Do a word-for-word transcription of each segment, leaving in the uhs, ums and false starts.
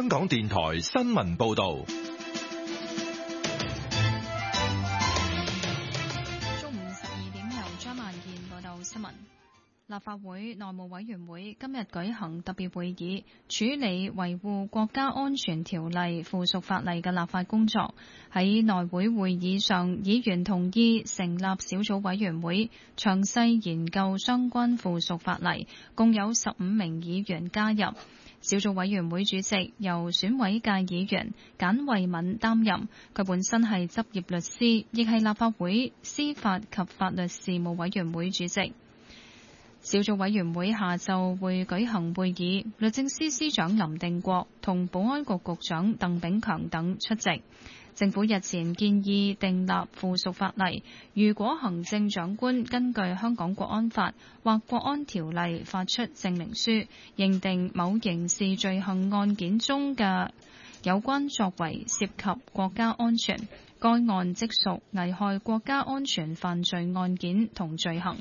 香港電台新聞報道。 中午十二點由張萬健報道新聞。立法會內務委員會今日舉行特別會議，處理維護國家安全條例附屬法例嘅立法工作。喺內會會議上，議員同意成立小組委員會，詳細研究相關附屬法例，共有十五名議員加入。小組委員會主席由選委界議員簡慧敏擔任，佢本身係執業律師，亦係立法會司法及法律事務委員會主席。小組委員會下晝會舉行會議，律政司司長林定國同保安局局長鄧炳強等出席。政府日前建議訂立附屬法例，如果行政長官根據香港國安法或國安條例發出證明書，認定某刑事罪行案件中嘅有關作為涉及國家安全，該案即屬危害國家安全犯罪案件同罪行。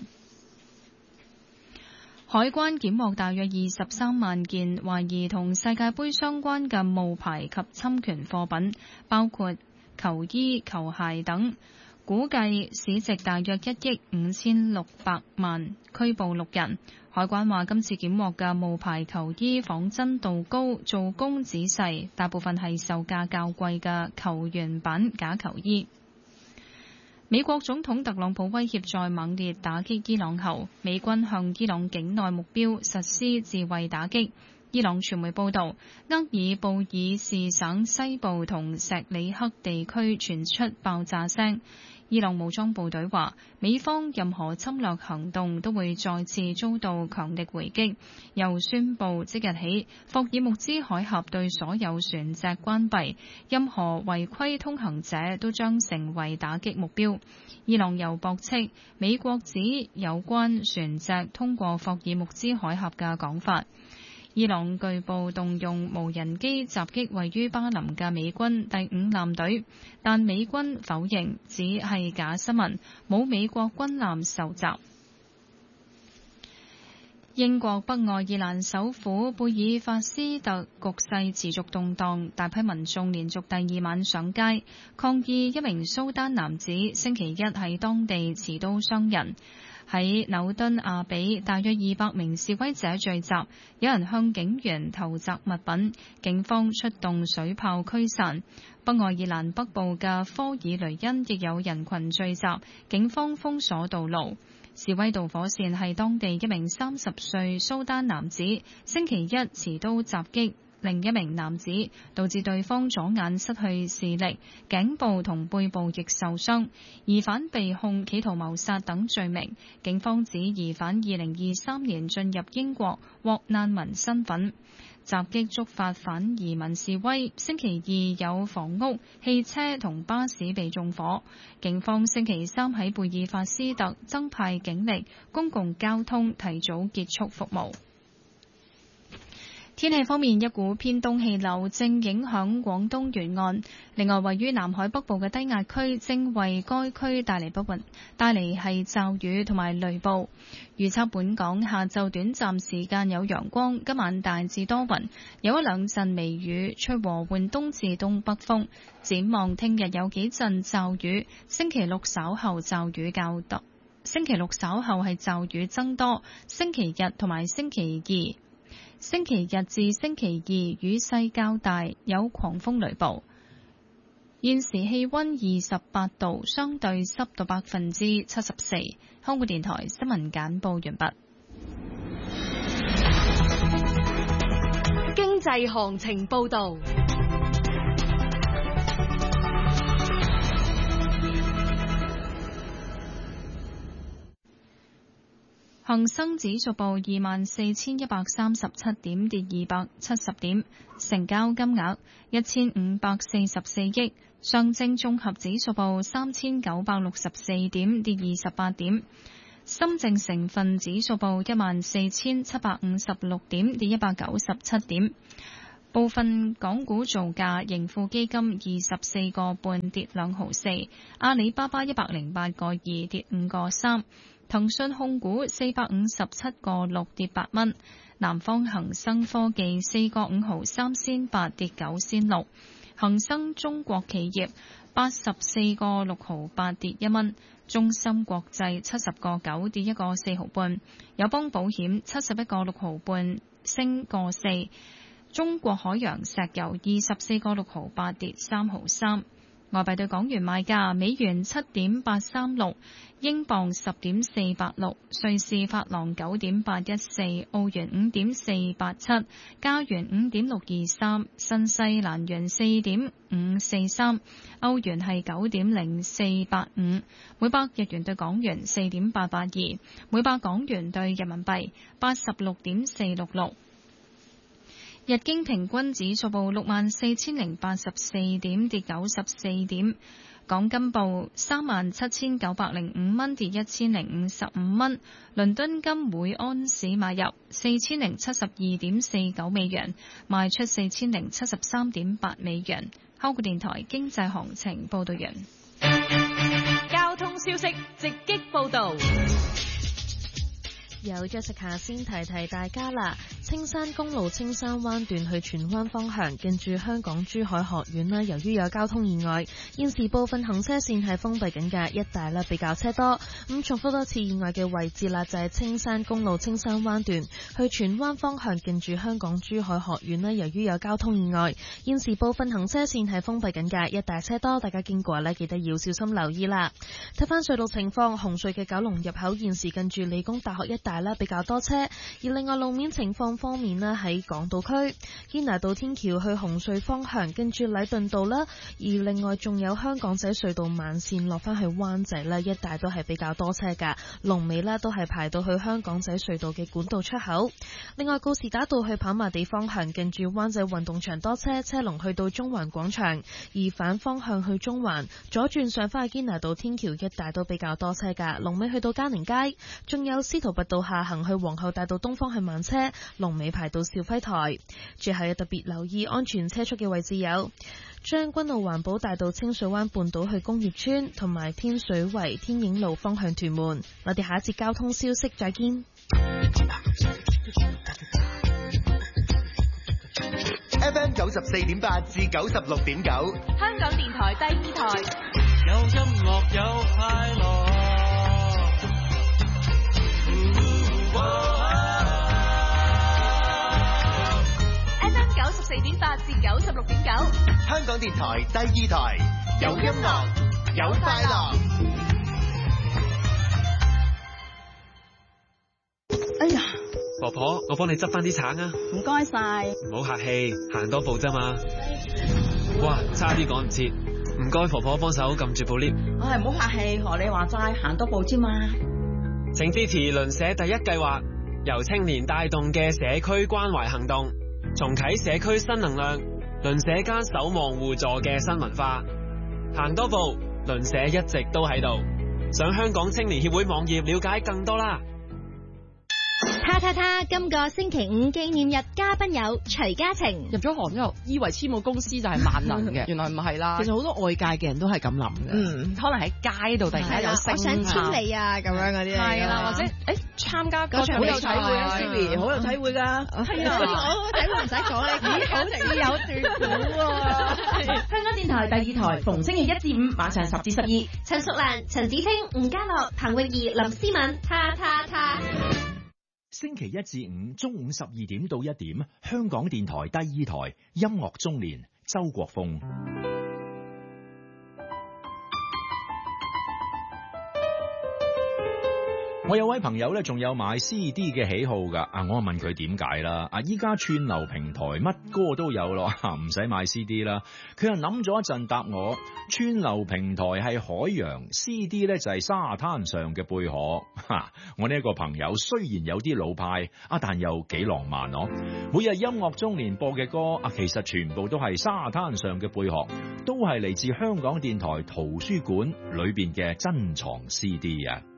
海關檢獲大約二十三萬件懷疑同世界盃相關嘅冒牌及侵權貨品，包括球衣、球鞋等，估計市值大約一億五千六百萬，拘捕六人。海關話今次檢獲嘅冒牌球衣仿真度高，做工仔細，大部分係售價較貴嘅球員版假球衣。美國總統特朗普威脅再猛烈打擊伊朗後，美軍向伊朗境內目標實施自衛打擊。伊朗傳媒報道，厄爾布爾士省西部同錫里克地區傳出爆炸聲。伊朗武裝部隊話，美方任何侵略行動都會再次遭到強力回擊，又宣布即日起霍爾木茲海峽對所有船隻關閉，任何違規通行者都將成為打擊目標。伊朗又駁斥美國指有關船隻通過霍爾木茲海峽嘅講法。伊朗據報動用無人機襲擊位於巴林嘅美軍第五艦隊，但美軍否認，只係假新聞，冇美國軍艦受襲。英國北愛爾蘭首府貝爾法斯特局勢持續動盪，大批民眾連續第二晚上街抗議一名蘇丹男子星期一喺當地持刀傷人。喺紐敦亞比，大約二百名示威者聚集，有人向警員投擲物品，警方出動水炮驅散。北愛爾蘭北部嘅科爾雷恩亦有人群聚集，警方封鎖道路。示威導火線係當地一名三十歲蘇丹男子星期一持刀襲擊另一名男子，導致對方左眼失去視力，頸部同背部亦受傷。疑犯被控企圖謀殺等罪名。警方指疑犯二零二三年進入英國，獲難民身份。襲擊觸發反移民示威，星期二有房屋、汽車同巴士被縱火。警方星期三喺貝爾法斯特增派警力，公共交通提早結束服務。天氣方面，一股偏東氣流正影響廣東沿岸，另外位於南海北部嘅低壓區正為該區帶嚟不穩，帶嚟係驟雨同埋雷暴。預測本港下晝短暫時間有陽光，今晚大致多雲，有一兩陣微雨，吹和緩東至東北風。展望聽日有幾陣驟雨，星期六稍後驟雨較多，星期六稍後係驟雨增多，星期日同埋星期二。星期日至星期二雨勢較大，有狂風雷暴。現時氣溫二十八度，相對濕度百分之七十四。香港電台新聞簡報完畢。 經濟行情報道。 恒生指數報二萬四千一百三十七點，跌二百七十點，成交金額一千五百四十四億。上證綜合指數報三千九百六十四點，跌二十八點。深證成分指數報一萬四千七百五十六點，跌一百九十七點。部分港股造價，盈富基金二十四個半跌兩毫四，阿里巴巴一百零八個二跌五個三。 騰訊控股四百五十七個六跌八蚊，南方恒生科技四個五毫三仙八跌九仙六，恒生中國企業八十四個六毫八跌一蚊，中芯國際七十個九跌一個四毫半，友邦保險七十一個六毫半升個四，中國海洋石油二十四個六毫八跌三毫三。外幣對港元賣價：美元七點八三六，英鎊十點四八六，瑞士法郎九點八一四，澳元五點四八七，加元五點六二三，新西蘭元四點五四三，歐元係九點零四八五，每百日元對港元四點八八二，每百港元對人民幣八十六點四六六。日經平均指數報六萬四千零八十四點，跌九十四點。港金報三萬七千九百零五蚊，跌一千零五十五蚊。倫敦金每安士買入四千零七十二點四九美元，賣出四千零七十三點八美元。香港電台經濟行情報道完。 交通消息直擊報道。 有 Jessica 先提提大家啦，青山公路青山灣段去荃灣方向，近住香港珠海學院啦，由於有交通意外，現時部分行車線係封閉緊嘅，一帶啦比較車多。咁重複多次意外嘅位置啦，就係青山公路青山灣段去荃灣方向，近住香港珠海學院啦，由於有交通意外，現時部分行車線係封閉緊嘅，一帶車多，大家經過咧記得要小心留意啦。睇翻隧道情況，紅隧嘅九龍入口現時近住理工大學一帶比較多車，而另外路面情況方面呢，喺港島區堅拿道天橋去紅隧方向，跟住禮頓道啦，而另外仲有香港仔隧道慢線落翻去灣仔啦，一帶都係比較多車噶，龍尾啦都係排到去香港仔隧道嘅管道出口。另外告士打道去跑馬地方向，近住灣仔運動場多車，車龍去到中環廣場，而反方向去中環左轉上翻去堅拿道天橋一帶都比較多車噶，龍尾去到嘉寧街，仲有司徒拔道下行去皇后大道東方去慢車，龍尾排到肇輝台。最後要特別留意安全車速嘅位置有將軍澳環保大道清水灣半島去工業村，同埋天水圍天影路方向屯門。我哋下一節交通消息再見。 F M 九十四點八至九十六點九， 香港電台第二台。 有音樂有快樂。 F M 九十四點八至九十六點九， 香港電台第二台，有音樂有快樂。 哎呀， 婆婆，我幫你執翻啲橙啊！ 唔該晒。 唔好客氣，行多步啫嘛。哇，差啲趕唔切，唔該婆婆幫手撳住部 lift。 唉，唔好客氣，學你話齋，行多步啫嘛。 請支持鄰舍第一計劃，由青年帶動嘅社區關懷行動，重啟社區新能量，鄰舍間守望互助嘅新文化。行多步，鄰舍一直都喺度。上香港青年協會網頁了解更多啦。 他他他，今個星期五紀念日嘉賓有徐嘉晴。 入咗行之後，以為簽個公司就係萬能嘅，原來唔係啦。其實好多外界嘅人都係咁諗嘅。嗯，可能喺街度突然間有聲， 我想簽你啊，咁樣嗰啲係啦，或者誒參加嗰場好有體會啊 Siri 好有體會㗎。係啊， 我體會唔使講咧，咦，好似有段古喎。 香港電台第二台，逢星期一至五晚上十至十二， 陳淑蘭、陳子清、吳家樂、彭詠儀、林思敏，他他他。 星期一至五中午十二點到一點，香港電台第二台音樂中年，周國峰。我有位朋友咧，仲有買 C D 嘅喜好噶，啊，我問佢點解啦？啊，依家串流平台乜歌都有咯，唔使買 C D 啦。佢又諗咗一陣答我，串流平台係海洋 ，C D 咧就係沙灘上嘅貝殼。哈，我呢一個朋友雖然有啲老派，啊，但又幾浪漫咯。每日音樂中年播嘅歌，啊，其實全部都係沙灘上嘅貝殼，都係嚟自香港電台圖書館裏邊嘅珍藏 C D 啊。